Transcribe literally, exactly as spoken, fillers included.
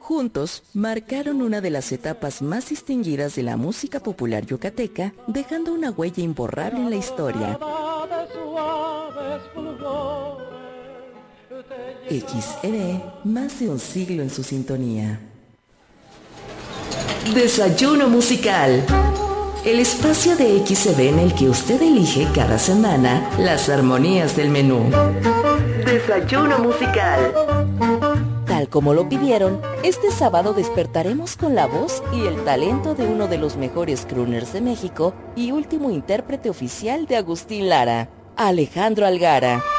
Juntos, marcaron una de las etapas más distinguidas de la música popular yucateca, dejando una huella imborrable en la historia. X E D, más de un siglo en su sintonía. Desayuno musical. El espacio de X E D en el que usted elige cada semana las armonías del menú. Desayuno musical. Tal como lo pidieron, este sábado despertaremos con la voz y el talento de uno de los mejores crooners de México y último intérprete oficial de Agustín Lara, Alejandro Algara.